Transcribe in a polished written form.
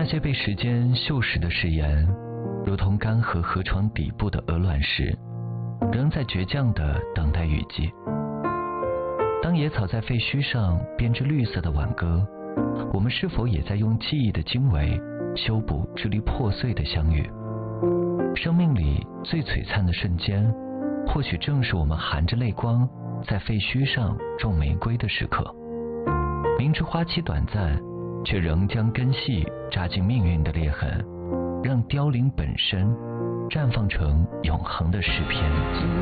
那些被时间锈蚀的誓言，如同干涸河床底部的鹅卵石，仍在倔强地等待雨季。当野草在废墟上编织绿色的挽歌，我们是否也在用记忆的经纬修补支离破碎的相遇？生命里最璀璨的瞬间，或许正是我们含着泪光在废墟上种玫瑰的时刻。明知花期短暂，却仍将根系扎进命运的裂痕，让凋零本身绽放成永恒的诗篇。